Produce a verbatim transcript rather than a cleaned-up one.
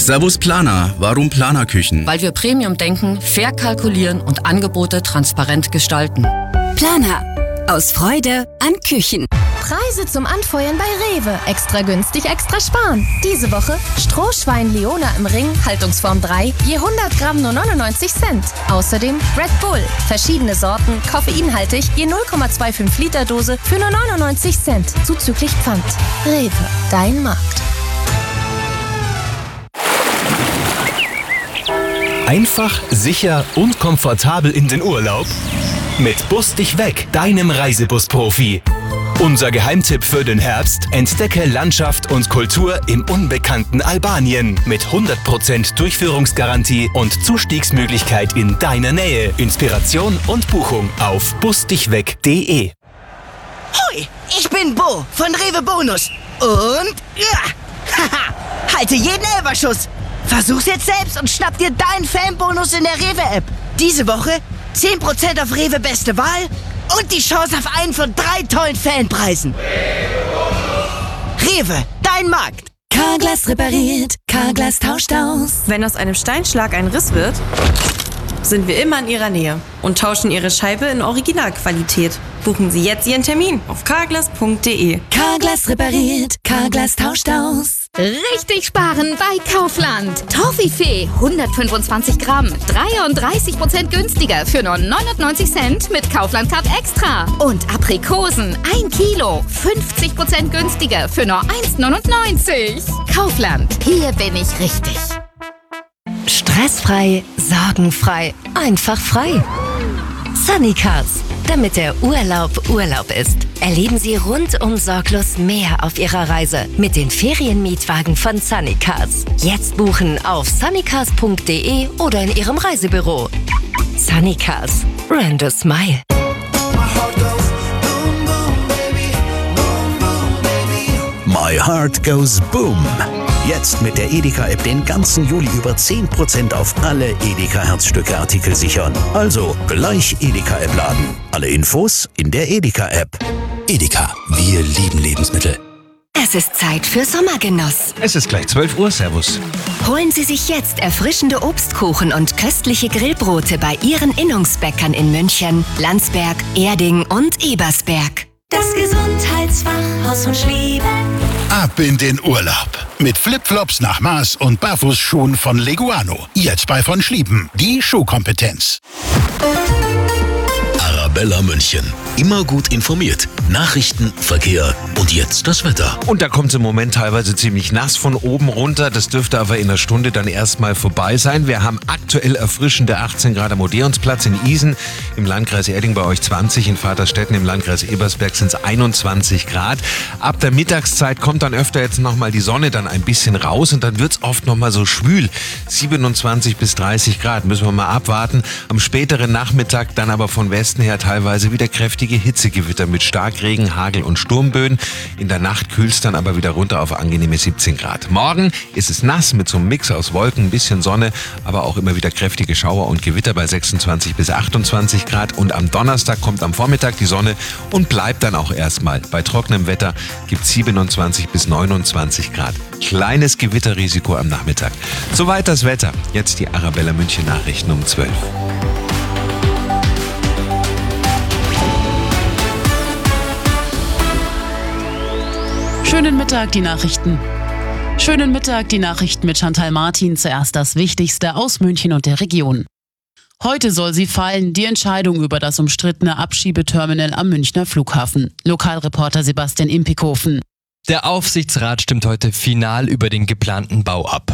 Servus Planer. Warum Planerküchen? Weil wir Premium denken, fair kalkulieren und Angebote transparent gestalten. Planer. Aus Freude an Küchen. Preise zum Anfeuern bei Rewe. Extra günstig, extra sparen. Diese Woche Strohschwein Leona im Ring, Haltungsform drei, je hundert Gramm nur neunundneunzig Cent. Außerdem Red Bull, verschiedene Sorten, koffeinhaltig, je null Komma fünfundzwanzig Liter Dose für nur neunundneunzig Cent, zuzüglich Pfand. Rewe, dein Markt. Einfach, sicher und komfortabel in den Urlaub? Mit Bus dich weg, deinem Reisebus-Profi. Unser Geheimtipp für den Herbst: Entdecke Landschaft und Kultur im unbekannten Albanien. Mit hundert Prozent Durchführungsgarantie und Zustiegsmöglichkeit in deiner Nähe. Inspiration und Buchung auf busdichweg punkt de. Hoi, ich bin Bo von Rewe Bonus. Und ja, haha, halte jeden Elberschuss. Versuch's jetzt selbst und schnapp dir deinen Fanbonus in der Rewe-App. Diese Woche zehn Prozent auf Rewe Beste Wahl und die Chance auf einen von drei tollen Fanpreisen. Rewe, dein Markt. Carglass repariert, Carglass tauscht aus. Wenn aus einem Steinschlag ein Riss wird, sind wir immer in Ihrer Nähe und tauschen Ihre Scheibe in Originalqualität. Buchen Sie jetzt Ihren Termin auf carglass punkt de. Carglass repariert, Carglass tauscht aus. Richtig sparen bei Kaufland. Toffifee hundertfünfundzwanzig Gramm, dreiunddreißig Prozent günstiger für nur neunundneunzig Cent mit Kaufland Card Extra. Und Aprikosen ein Kilo, fünfzig Prozent günstiger für nur eins neunundneunzig. Kaufland, hier bin ich richtig. Stressfrei, sorgenfrei, einfach frei. Sunnycars, damit der Urlaub Urlaub ist. Erleben Sie rundum sorglos mehr auf Ihrer Reise mit den Ferienmietwagen von Sunnycars. Jetzt buchen auf sunnycars punkt de oder in Ihrem Reisebüro. Sunnycars, random smile. My Heart Goes Boom. Jetzt mit der Edeka-App den ganzen Juli über zehn Prozent auf alle Edeka-Herzstücke-Artikel sichern. Also gleich Edeka-App laden. Alle Infos in der Edeka-App. Edeka, wir lieben Lebensmittel. Es ist Zeit für Sommergenuss. Es ist gleich zwölf Uhr, Servus. Holen Sie sich jetzt erfrischende Obstkuchen und köstliche Grillbrote bei Ihren Innungsbäckern in München, Landsberg, Erding und Ebersberg. Das Gesundheitsfachhaus von Schlieben. Ab in den Urlaub. Mit Flipflops nach Maß und Barfußschuhen von Leguano. Jetzt bei von Schlieben. Die Schuhkompetenz. Arabella München. Immer gut informiert. Nachrichten, Verkehr und jetzt das Wetter. Und da kommt es im Moment teilweise ziemlich nass von oben runter. Das dürfte aber in einer Stunde dann erstmal vorbei sein. Wir haben aktuell erfrischende achtzehn Grad am Odeonsplatz in Isen, im Landkreis Erding bei euch zwanzig, in Vaterstetten im Landkreis Ebersberg sind es einundzwanzig Grad. Ab der Mittagszeit kommt dann öfter jetzt nochmal die Sonne dann ein bisschen raus und dann wird es oft nochmal so schwül. siebenundzwanzig bis dreißig Grad, müssen wir mal abwarten. Am späteren Nachmittag dann aber von Westen her teilweise wieder kräftige Hitzegewitter mit Starkregen, Hagel und Sturmböen. In der Nacht kühlt es dann aber wieder runter auf angenehme siebzehn Grad. Morgen ist es nass mit so einem Mix aus Wolken, ein bisschen Sonne, aber auch immer wieder kräftige Schauer und Gewitter bei sechsundzwanzig bis achtundzwanzig Grad. Und am Donnerstag kommt am Vormittag die Sonne und bleibt dann auch erstmal. Bei trockenem Wetter gibt es siebenundzwanzig bis neunundzwanzig Grad. Kleines Gewitterrisiko am Nachmittag. Soweit das Wetter. Jetzt die Arabella München Nachrichten um zwölf. Schönen Mittag, die Nachrichten. Schönen Mittag, die Nachrichten mit Chantal Martin. Zuerst das Wichtigste aus München und der Region. Heute soll sie fallen, die Entscheidung über das umstrittene Abschiebeterminal am Münchner Flughafen. Lokalreporter Sebastian Impikhofen. Der Aufsichtsrat stimmt heute final über den geplanten Bau ab.